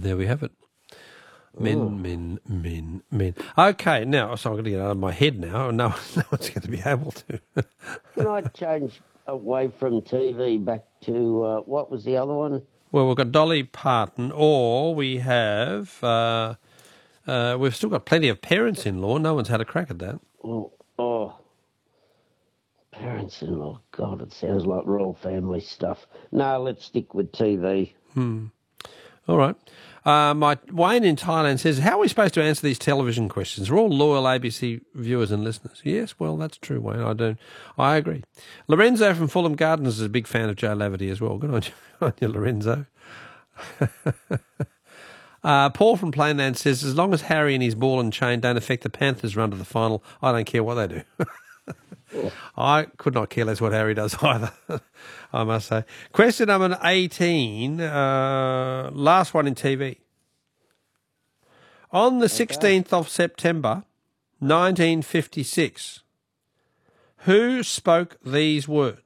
there we have it. Men. Okay, now, so I'm going to get out of my head now. No one's going to be able to. Can I change away from TV back to, what was the other one? Well, we've got Dolly Parton, or we have, we've still got plenty of parents-in-law. No one's had a crack at that. Oh, parents-in-law. God, it sounds like royal family stuff. No, let's stick with TV. All right. Wayne in Thailand says, how are we supposed to answer these television questions? We're all loyal ABC viewers and listeners. Yes, well, that's true, Wayne. I agree. Lorenzo from Fulham Gardens is a big fan of Joe Laverty as well. Good on you, Lorenzo. Paul from Plainland says, as long as Harry and his ball and chain don't affect the Panthers' run to the final, I don't care what they do. I could not care less what Harry does either, I must say. Question number 18, last one in TV. On the 16th of September, 1956, who spoke these words?